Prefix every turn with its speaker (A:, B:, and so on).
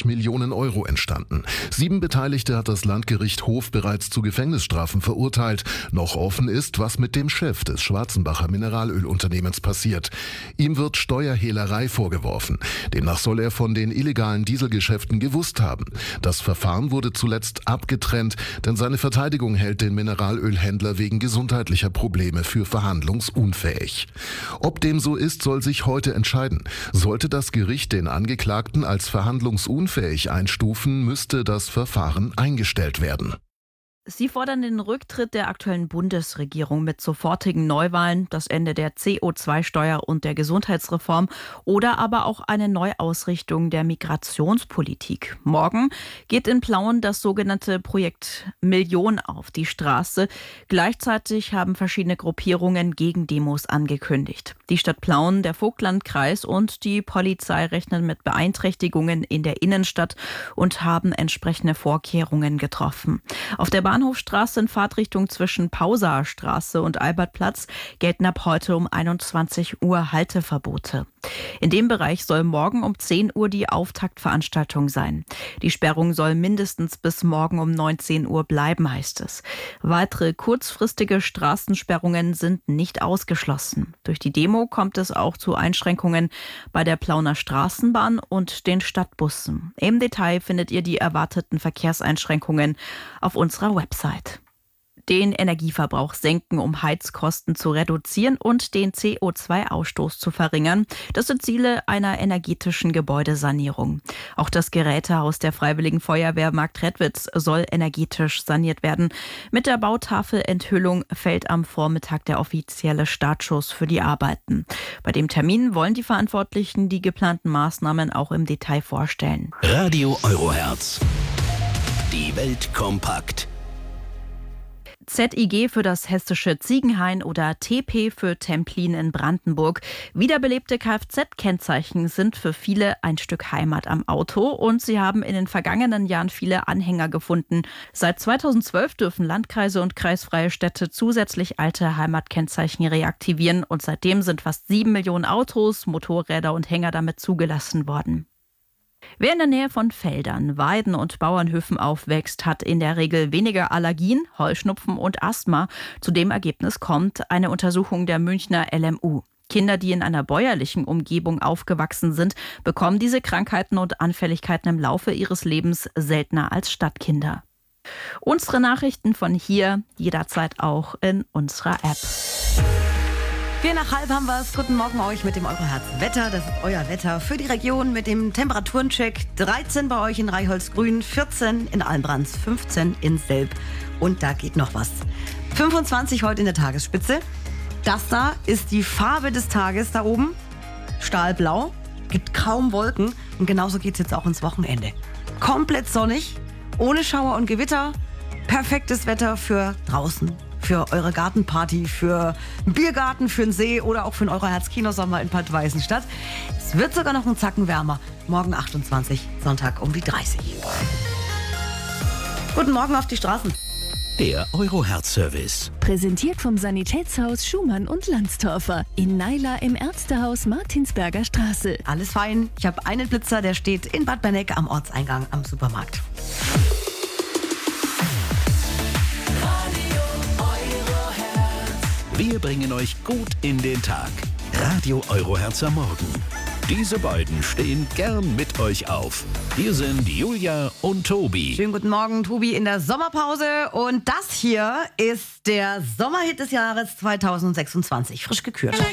A: Millionen Euro entstanden. 7 Beteiligte hat das Landgericht Hof bereits zu Gefängnisstrafen verurteilt. Noch offen ist, was mit dem Chef des Schwarzenbacher Mineralölunternehmens passiert. Ihm wird Steuerhehlerei vorgeworfen. Demnach soll er von den illegalen Dieselgeschäften gewusst haben. Das Verfahren wurde zuletzt abgetrennt, denn seine Verteidigung hält den Mineralölhändler wegen gesundheitlicher Probleme für verhandlungsunfähig. Ob dem so ist, soll sich heute entscheiden. Sollte das Gericht den Angeklagten als verhandlungsunfähig einstufen, müsste das Verfahren eingestellt werden.
B: Sie fordern den Rücktritt der aktuellen Bundesregierung mit sofortigen Neuwahlen, das Ende der CO2-Steuer und der Gesundheitsreform oder aber auch eine Neuausrichtung der Migrationspolitik. Morgen geht in Plauen das sogenannte Projekt Million auf die Straße. Gleichzeitig haben verschiedene Gruppierungen Gegendemos angekündigt. Die Stadt Plauen, der Vogtlandkreis und die Polizei rechnen mit Beeinträchtigungen in der Innenstadt und haben entsprechende Vorkehrungen getroffen. Auf der Bahnhofstraße in Fahrtrichtung zwischen Pausastraße und Albertplatz gelten ab heute um 21 Uhr Halteverbote. In dem Bereich soll morgen um 10 Uhr die Auftaktveranstaltung sein. Die Sperrung soll mindestens bis morgen um 19 Uhr bleiben, heißt es. Weitere kurzfristige Straßensperrungen sind nicht ausgeschlossen. Durch die Demo kommt es auch zu Einschränkungen bei der Plauner Straßenbahn und den Stadtbussen. Im Detail findet ihr die erwarteten Verkehrseinschränkungen auf unserer Website. Den Energieverbrauch senken, um Heizkosten zu reduzieren und den CO2-Ausstoß zu verringern. Das sind Ziele einer energetischen Gebäudesanierung. Auch das Gerätehaus der Freiwilligen Feuerwehr Marktredwitz soll energetisch saniert werden. Mit der Bautafelenthüllung fällt am Vormittag der offizielle Startschuss für die Arbeiten. Bei dem Termin wollen die Verantwortlichen die geplanten Maßnahmen auch im Detail vorstellen.
C: Radio Eurohertz. Die Welt kompakt.
B: ZIG für das hessische Ziegenhain oder TP für Templin in Brandenburg. Wiederbelebte Kfz-Kennzeichen sind für viele ein Stück Heimat am Auto und sie haben in den vergangenen Jahren viele Anhänger gefunden. Seit 2012 dürfen Landkreise und kreisfreie Städte zusätzlich alte Heimatkennzeichen reaktivieren und seitdem sind fast 7 Millionen Autos, Motorräder und Hänger damit zugelassen worden. Wer in der Nähe von Feldern, Weiden und Bauernhöfen aufwächst, hat in der Regel weniger Allergien, Heuschnupfen und Asthma. Zu dem Ergebnis kommt eine Untersuchung der Münchner LMU. Kinder, die in einer bäuerlichen Umgebung aufgewachsen sind, bekommen diese Krankheiten und Anfälligkeiten im Laufe ihres Lebens seltener als Stadtkinder. Unsere Nachrichten von hier jederzeit auch in unserer App.
D: 4:30 haben wir es. Guten Morgen euch mit dem Eurohertz-Wetter. Das ist euer Wetter für die Region mit dem Temperaturencheck. 13 bei euch in Reichholzgrün, 14 in Almbrands, 15 in Selb. Und da geht noch was. 25 heute in der Tagesspitze. Das da ist die Farbe des Tages da oben. Stahlblau, gibt kaum Wolken. Und genauso geht es jetzt auch ins Wochenende. Komplett sonnig, ohne Schauer und Gewitter. Perfektes Wetter für draußen. Für eure Gartenparty, für einen Biergarten, für einen See oder auch für einen Eurohertz-Kinosommer in Bad Weißenstadt. Es wird sogar noch einen Zacken wärmer. Morgen 28, Sonntag um die 30. Guten Morgen auf die Straßen.
C: Der Eurohertz-Service.
E: Präsentiert vom Sanitätshaus Schumann und Landstorfer in Naila im Ärztehaus Martinsberger Straße.
D: Alles fein. Ich habe einen Blitzer, der steht in Bad Berneck am Ortseingang am Supermarkt.
C: Wir bringen euch gut in den Tag. Radio Eurohertz am Morgen. Diese beiden stehen gern mit euch auf. Hier sind Julia und Tobi.
D: Schönen guten Morgen, Tobi in der Sommerpause. Und das hier ist der Sommerhit des Jahres 2026. Frisch gekürt.